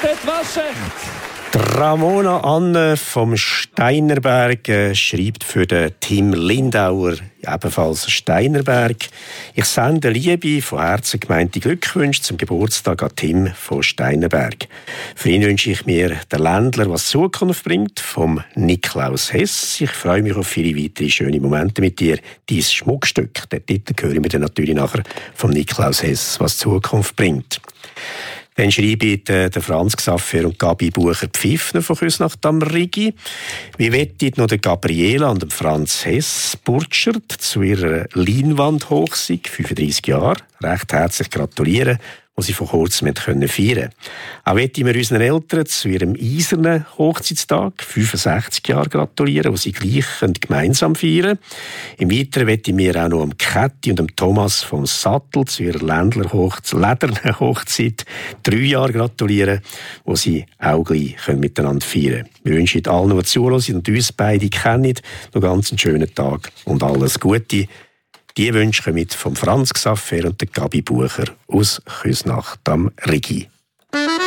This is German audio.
was echt. Ramona Anne vom Steinerberg schreibt für den Tim Lindauer, ebenfalls Steinerberg. Ich sende liebe, von Herzen gemeinte Glückwünsche zum Geburtstag an Tim von Steinerberg. Für ihn wünsche ich mir der Ländler, was Zukunft bringt, vom Niklaus Hess. Ich freue mich auf viele weitere schöne Momente mit dir. Dein Schmuckstück, den Titel hören wir dann natürlich nachher vom Niklaus Hess, was Zukunft bringt. Dann schreibe ich der Franz Xaver und Gabi Bucher-Pfiffner von Küsnacht am Rigi. Wie wettet noch der Gabriela und dem Franz Hess Burtschert zu ihrer Leinwandhochzeit, 35 Jahre. Recht herzlich gratulieren, die sie vor kurzem feiern konnten. Auch möchten wir unseren Eltern zu ihrem eisernen Hochzeitstag, 65 Jahre, gratulieren, die sie gleich gemeinsam feiern. Im Weiteren möchten wir auch noch dem Käthi und dem Thomas vom Sattel zu ihrer ledernen Hochzeit 3 Jahre gratulieren, die sie auch gleich miteinander feiern können. Wir wünschen allen, die zuhören und uns beide kennen, noch ganz einen schönen Tag und alles Gute. Die Wünsche kommen vom Franz Xaver und der Gabi Bucher aus Küsnacht am Rigi.